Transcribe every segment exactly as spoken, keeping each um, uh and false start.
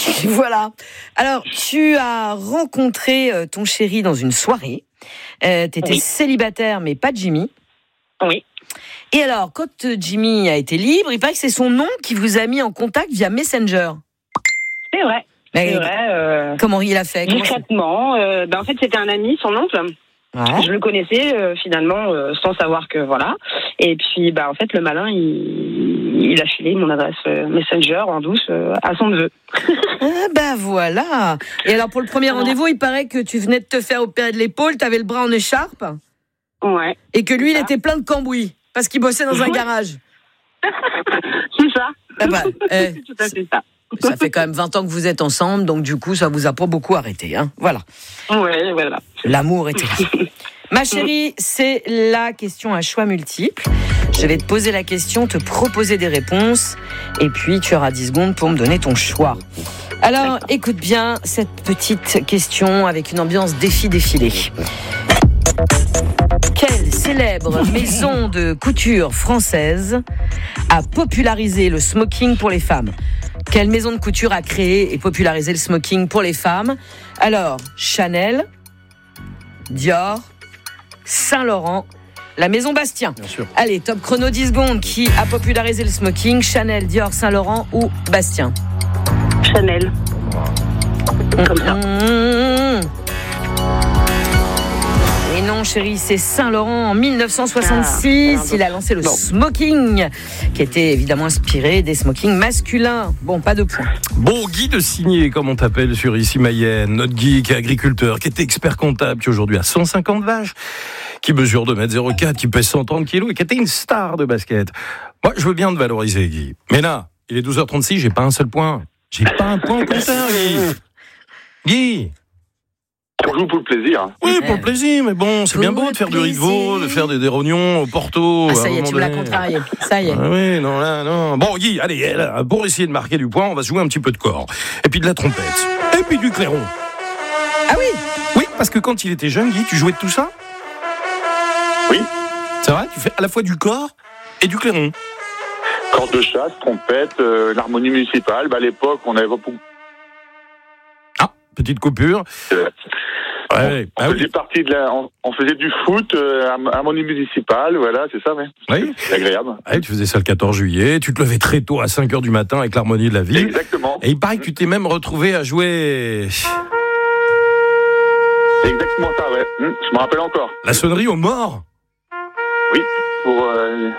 Voilà. Alors, tu as rencontré euh, ton chéri dans une soirée. Euh, tu étais Oui. célibataire, mais pas Jimmy. Oui. Et alors, quand euh, Jimmy a été libre, il paraît que c'est son oncle qui vous a mis en contact via Messenger. C'est vrai. Mais C'est vrai. Euh, comment il a fait? Comment discrètement. Euh, ben, en fait, c'était un ami, son oncle. Ouais. Je le connaissais euh, finalement euh, sans savoir que voilà. Et puis, bah en fait, le malin, il, il a filé mon adresse euh, Messenger en douce euh, à son neveu. Ah bah voilà. Et alors, pour le premier rendez-vous, il paraît que tu venais de te faire opérer de l'épaule, tu avais le bras en écharpe, Ouais. et que lui, il ça. était plein de cambouis, parce qu'il bossait dans un Oui. garage. C'est ça. Ah bah, eh, C'est tout à fait ça. ça fait quand même vingt ans que vous êtes ensemble, donc du coup, ça vous a pas beaucoup arrêté. Hein. Voilà. Ouais, voilà. L'amour était là. Ma chérie, c'est la question à choix multiples. Je vais te poser la question, te proposer des réponses, et puis tu auras dix secondes pour me donner ton choix. Alors, écoute bien cette petite question avec une ambiance défi-défilé. Quelle célèbre maison de couture française a popularisé le smoking pour les femmes? Quelle maison de couture a créé et popularisé le smoking pour les femmes? Alors, Chanel, Dior, Saint-Laurent, la maison Bastien. Bien sûr. Allez, top chrono dix secondes. Qui a popularisé le smoking? Chanel, Dior, Saint-Laurent ou Bastien? Chanel. Comme ça. Mmh. Et non, chérie, c'est Saint-Laurent en dix-neuf cent soixante-six. Ah, il a lancé le non. smoking, qui était évidemment inspiré des smokings masculins. Bon, pas de points. Bon, Guy de Signé, comme on t'appelle sur Ici Mayenne, notre Guy qui est agriculteur, qui était expert comptable, qui aujourd'hui a cent cinquante vaches, qui mesure deux mètres zéro quatre, qui pèse cent trente kilos et qui était une star de basket. Moi, je veux bien te valoriser, Guy. Mais là, il est douze heures trente-six, j'ai pas un seul point. J'ai pas un point au compteur, Guy. Guy. On joue pour le plaisir. Oui, pour le plaisir, mais bon, c'est Pour bien beau le de faire du riz de veau, plaisir. de faire des, des rognons au Porto. Ah, à ça un y est, moment tu me l'as donné. contrarié. Ça y est. Ah oui, non, là, non. Bon, Guy, allez, là, pour essayer de marquer du point, on va se jouer un petit peu de corps. Et puis de la trompette. Et puis du clairon. Ah oui. Oui, parce que quand il était jeune, Guy, tu jouais de tout ça? Oui. C'est vrai? Tu fais à la fois du corps et du clairon. Corde de chasse, trompette, euh, l'harmonie municipale. Bah, à l'époque, on avait beaucoup. Ah, petite coupure. Euh, Ouais, on ah faisait oui. partie de la. On, on faisait du foot, euh, harmonie municipale, voilà, c'est ça, ouais. Oui. C'est agréable. Ouais, tu faisais ça le quatorze juillet, tu te levais très tôt à cinq heures du matin avec l'harmonie de la ville. Exactement. Et il paraît que tu t'es même retrouvé à jouer C'est exactement ça, ouais. Hum, je me rappelle encore. la sonnerie aux morts. Oui. Pour. Euh...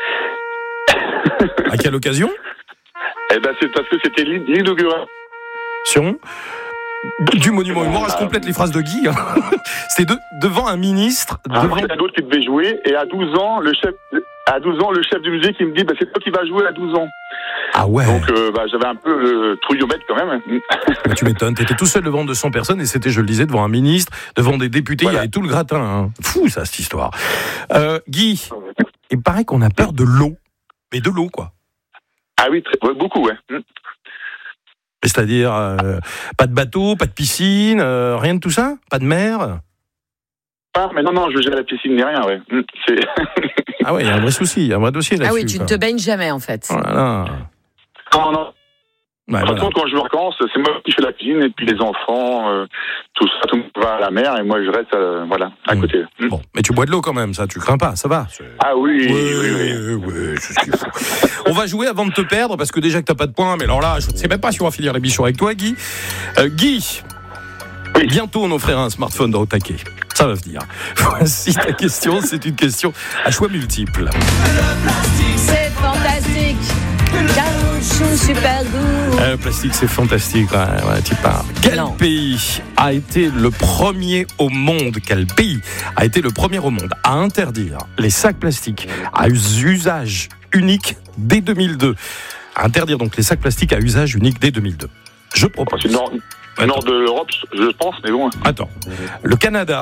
À quelle occasion? eh ben, c'est parce que c'était l'inauguration. Sur du monument aux morts. Je complète les phrases de Guy. C'était de, devant un ministre. Ah, Devant... il y en a d'autres qui devaient jouer, et à douze ans, le chef, à douze ans, le chef du musée qui me dit, bah, c'est toi qui vas jouer à douze ans. Ah ouais. Donc, euh, bah, j'avais un peu le trouillomètre quand même. Bah, tu m'étonnes. T'étais tout seul devant deux cents personnes et c'était, je le disais, devant un ministre, devant des députés. Voilà. Il y avait tout le gratin. Hein. Fou, ça, cette histoire. Euh, Guy, il paraît qu'on a peur de l'eau. Mais de l'eau, quoi. Ah oui, très, ouais, beaucoup, ouais. Hum. C'est-à-dire, euh, pas de bateau, pas de piscine, euh, rien de tout ça? Pas de mer? Ah, mais non, non, je gère la piscine ni rien, ouais. Hum, c'est... Ah ouais, il y a un vrai souci, il y a un vrai dossier là-dessus. Ah oui, tu ne quoi. te baignes jamais en fait. Oh là là. non, non. Ouais, Par voilà. contre, quand je vais en vacances, c'est moi qui fais la cuisine, et puis les enfants, euh, tout ça, tout le monde va à la mer, et moi je reste, euh, voilà, à Mmh. côté. Hum. Bon, mais tu bois de l'eau quand même, ça, tu crains pas, ça va. C'est... Ah oui, Oui, oui, oui. oui, oui, c'est ce qu'il faut. On va jouer avant de te perdre, parce que déjà que t'as pas de points, mais alors là, je ne sais même pas si on va finir l'émission avec toi, Guy. Euh, Guy, Oui. bientôt on offrira un smartphone de au taquet. Ça va venir. Voici ta question, c'est une question à choix multiples. C'est fantastique. Caoutchouc super goût. Euh, le plastique, c'est fantastique. Ouais, ouais, tu parles. Quel Non. pays a été le premier au monde Quel pays a été le premier au monde à interdire les sacs plastiques à usage unique dès deux mille deux? À interdire donc les sacs plastiques à usage unique dès deux mille deux. Je propose. C'est le nord, le nord de l'Europe, je pense, mais bon. Attends. Le Canada,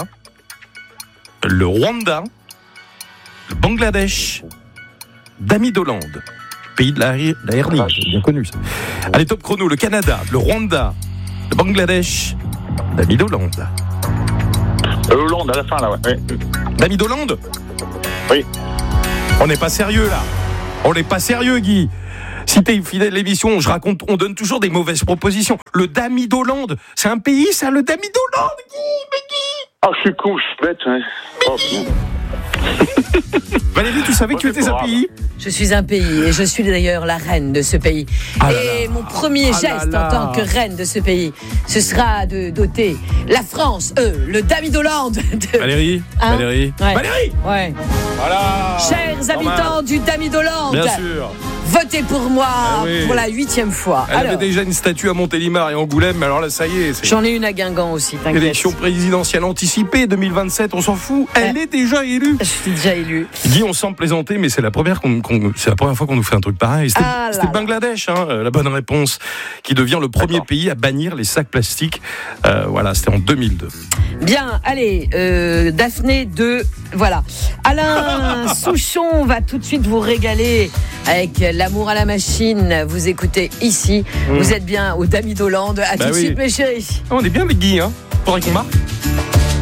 le Rwanda, le Bangladesh, Dami d'Hollande. Pays de la, la hernie, c'est bien connu ça. Allez, top chrono, le Canada, le Rwanda, le Bangladesh, Dami d'Hollande. Euh, Hollande, à la fin, là, ouais. ouais. Dami d'Hollande? Oui. On n'est pas sérieux là. On n'est pas sérieux, Guy. Si si t'es fidèle à l'émission, je raconte, on donne toujours des mauvaises propositions. Le Damidoland, c'est un pays, ça, le Damidoland, Guy, mais Guy. Ah, je suis con, je suis bête, ouais. Oh, Valérie, tu savais que tu étais un pays ? Je suis un pays et je suis d'ailleurs la reine de ce pays. Ah là et là. mon premier Ah geste là là. en tant que reine de ce pays, ce sera de doter la France, eux, le Damidoland. De... Valérie, Hein Valérie, Ouais. Valérie. Ouais. Voilà. Chers Normal. habitants du Damidoland, Bien sûr. votez pour moi Ah oui. pour la huitième fois. Elle Alors, avait déjà une statue à Montélimar et Angoulême, mais alors là, ça y est. C'est... j'en ai une à Guingamp aussi, t'inquiète. Élection présidentielle anticipée deux mille vingt-sept, on s'en fout. Elle est déjà élue. Je suis déjà élue. Guy, on semble plaisanter, mais c'est la première qu'on, qu'on- c'est la première fois qu'on nous fait un truc pareil. C'était, Ah là c'était là. Bangladesh, hein, euh, la bonne réponse, qui devient le premier D'accord. pays à bannir les sacs plastiques. Euh, voilà, c'était en deux mille deux. Bien, allez, euh, Daphné deux, voilà. Alain Souchon va tout de suite vous régaler avec l'amour à la machine. Vous écoutez ici, Mmh. vous êtes bien au Damidoland. À Bah tout de oui. suite, mes chéris. On est bien avec Guy, hein. Faudrait qu'on marque.